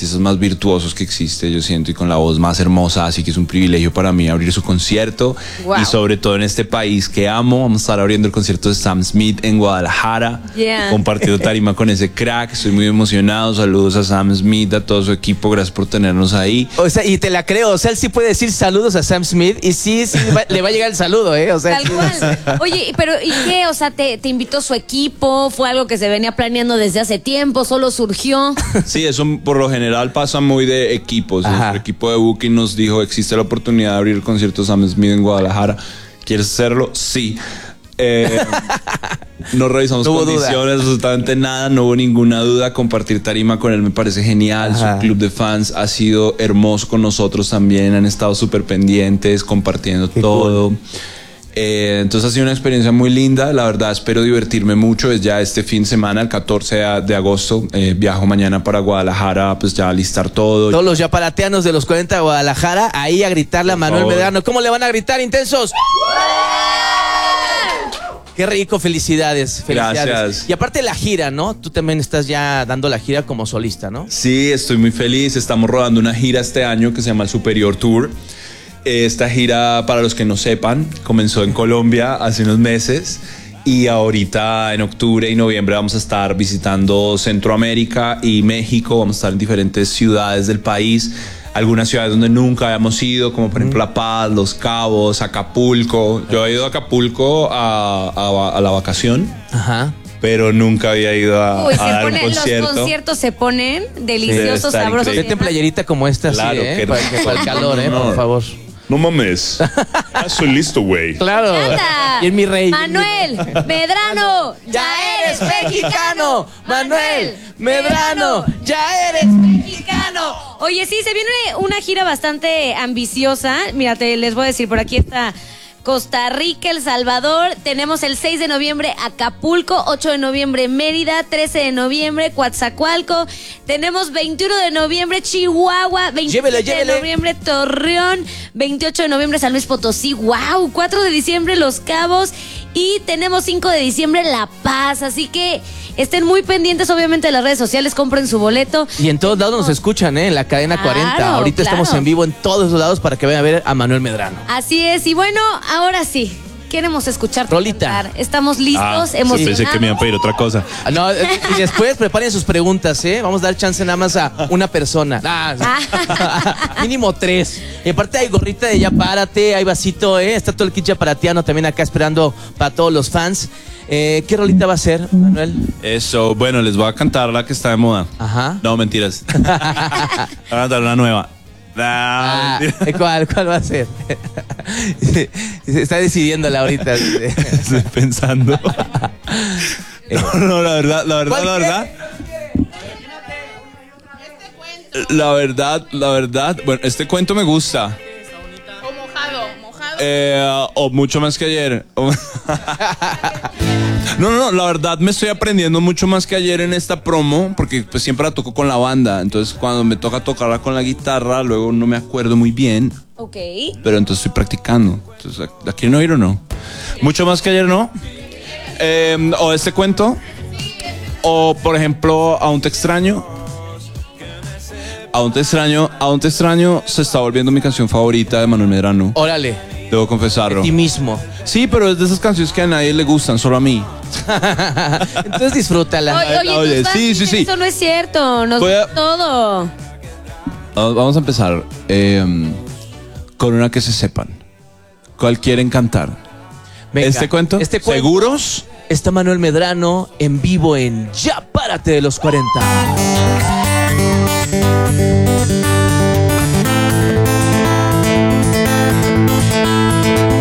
artistas más virtuosos que existe, yo siento, y con la voz más hermosa, así que es un privilegio para mí abrir su concierto. Wow. Y sobre todo en este país que amo, vamos a estar abriendo el concierto de Sam Smith en Guadalajara, compartiendo tarima con ese crack. Estoy muy emocionado. Saludos a Sam Smith, a todo su equipo, gracias por tenernos ahí. O sea, y te la creo, o sea, él sí puede decir saludos a Sam Smith y sí le va a llegar el saludo, o sea. Tal cual. Oye, pero ¿y qué? O sea, ¿te invitó su equipo? ¿Fue algo que se venía planeando desde hace tiempo? ¿Solo surgió? Sí, eso por lo general pasa muy de equipos. Ajá. El equipo de Booking nos dijo, existe la oportunidad de abrir el concierto de Sam Smith en Guadalajara. ¿Quieres hacerlo? Sí. No revisamos condiciones, absolutamente nada, no hubo ninguna duda. Compartir tarima con él me parece genial. Su club de fans ha sido hermoso con nosotros también, han estado súper pendientes, compartiendo todo. Cool. Entonces ha sido una experiencia muy linda, la verdad espero divertirme mucho. Es ya este fin de semana, el 14 de agosto, viajo mañana para Guadalajara, pues ya a listar todo. Todos los yaparateanos de los 40 de Guadalajara, ahí a gritarle a Manuel Medrano. ¿Cómo le van a gritar, intensos? Qué rico, felicidades. Gracias. Y aparte la gira, ¿no? Tú también estás ya dando la gira como solista, ¿no? Sí, estoy muy feliz. Estamos rodando una gira este año que se llama el Superior Tour. Esta gira, para los que no sepan, comenzó en Colombia hace unos meses y ahorita en octubre y noviembre vamos a estar visitando Centroamérica y México. Vamos a estar en diferentes ciudades del país. Algunas ciudades donde nunca habíamos ido, como por ejemplo La Paz, Los Cabos, Acapulco. Yo he ido a Acapulco a la vacación. Ajá. Pero nunca había ido a dar un concierto. Los conciertos se ponen deliciosos, sabrosos. Vete en playerita como esta, claro, así, para el calor, por favor. No mames. Ya soy listo, güey. Claro. Y es mi rey. Manuel Medrano, ya eres mexicano. Manuel Medrano, ya eres mexicano. Oye, sí, se viene una gira bastante ambiciosa. Mira, les voy a decir, por aquí está Costa Rica, El Salvador. Tenemos el 6 de noviembre Acapulco, 8 de noviembre Mérida, 13 de noviembre Coatzacoalco. Tenemos 21 de noviembre Chihuahua, 27 de noviembre Torreón, 28 de noviembre San Luis Potosí, wow, 4 de diciembre Los Cabos y tenemos 5 de diciembre La Paz. Así que estén muy pendientes, obviamente, de las redes sociales, compren su boleto. Y en todos lados nos escuchan, en la cadena 40. Ahorita estamos en vivo en todos los lados para que vayan a ver a Manuel Medrano. Así es, y bueno, ahora sí, queremos escuchar rolita. Cantar. Estamos listos, emocionados. Pensé que me iban a pedir otra cosa. No, y después preparen sus preguntas, ¿eh? Vamos a dar chance nada más a una persona. Mínimo 3. Y aparte hay gorrita de Ya Párate, hay vasito, ¿eh? Está todo el kit yaparatiano también acá esperando para todos los fans. ¿Qué rolita va a ser, Manuel? Eso, bueno, les voy a cantar la que está de moda. Ajá. No, mentiras. Voy a cantar una nueva. ¿Cuál va a ser? Se está decidiéndola ahorita. Estoy pensando. No, la verdad. La verdad, bueno, este cuento me gusta. O mojado. O mucho más que ayer. No, la verdad me estoy aprendiendo mucho más que ayer en esta promo, porque pues siempre la toco con la banda. Entonces cuando me toca tocarla con la guitarra, luego no me acuerdo muy bien. Ok. Pero entonces estoy practicando. Entonces, ¿la quieren oír o no? Mucho más que ayer, ¿no? O este cuento. O por ejemplo, Aún te extraño. Aún te extraño se está volviendo mi canción favorita de Manuel Medrano. Órale. Debo confesarlo. De ti mismo. Sí, pero es de esas canciones que a nadie le gustan, solo a mí. Entonces disfrútala. Oye, sí. Eso no es cierto, nos gusta todo. Vamos a empezar con una que se sepan. ¿Cuál quieren cantar? Venga, ¿Este cuento? ¿Seguros? Está Manuel Medrano en vivo en Ya Párate de los 40.